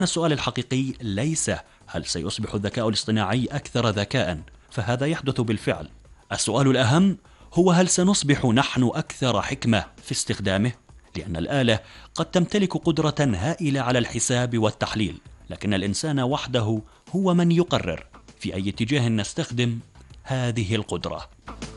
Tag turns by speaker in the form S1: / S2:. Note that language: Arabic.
S1: السؤال الحقيقي ليس هل سيصبح الذكاء الاصطناعي أكثر ذكاء، فهذا يحدث بالفعل. السؤال الأهم هو هل سنصبح نحن أكثر حكمة في استخدامه؟ لأن الآلة قد تمتلك قدرة هائلة على الحساب والتحليل، لكن الإنسان وحده هو من يقرر في أي اتجاه نستخدم هذه القدرة.